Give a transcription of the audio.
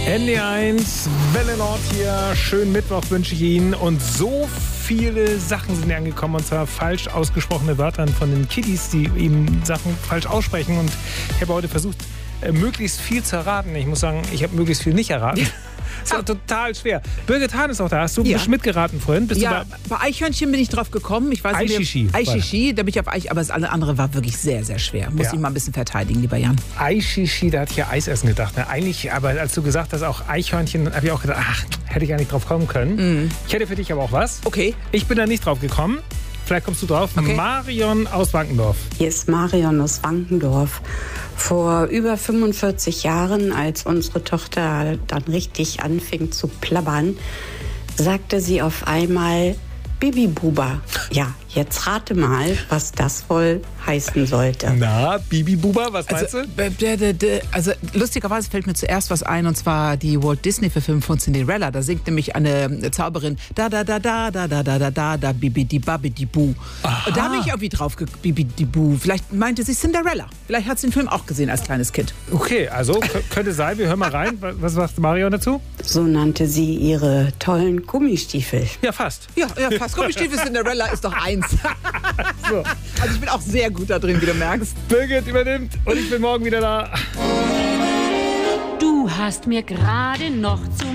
ND1, Welle Nord hier. Schönen Mittwoch wünsche ich Ihnen. Und so viele Sachen sind hier angekommen, und zwar falsch ausgesprochene Wörter von den Kiddies, die eben Sachen falsch aussprechen. Und ich habe heute versucht, möglichst viel zu erraten. Ich muss sagen, ich habe möglichst viel nicht erraten. Das war total schwer. Birgit Hahn ist auch da. Hast du mitgeraten vorhin? Bist du bei Eichhörnchen bin ich drauf gekommen. Ich weiß Eichichi. Eichichi, da bin ich auf Eich, aber das andere war wirklich sehr, sehr schwer. Muss ich mal ein bisschen verteidigen, lieber Jan. Eichichi, da hatte ich ja Eisessen gedacht. Ne? Eigentlich, aber als du gesagt hast, auch Eichhörnchen, habe ich auch gedacht, ach, hätte ich gar nicht drauf kommen können. Ich hätte für dich aber auch was. Okay. Ich bin da nicht drauf gekommen. Vielleicht kommst du drauf. Okay. Marion aus Wankendorf. Hier ist Marion aus Wankendorf. Vor über 45 Jahren, als unsere Tochter dann richtig anfing zu plappern, sagte sie auf einmal Bibi-Buba. Ja, jetzt rate mal, was das wohl heißen sollte. Na, Bibi-Buba, was meinst du? Also lustigerweise fällt mir zuerst was ein, und zwar die Walt Disney-Verfilmung von Cinderella. Da singt nämlich eine Zauberin da da da da da da da da da da Bibi-di-Babi-di-bu. Und da bin ich irgendwie drauf Bibi-di-bu. Vielleicht meinte sie Cinderella. Vielleicht hat sie den Film auch gesehen als kleines Kind. Okay, also könnte sein. Wir hören mal rein. Was sagt Marion dazu? So nannte sie ihre tollen Gummistiefel. Ja, fast. Ja, fast. Gummistiefel Cinderella ist doch eins. So. Also ich bin auch sehr gut da drin, wie du merkst. Birgit übernimmt und ich bin morgen wieder da. Du hast mir gerade noch zu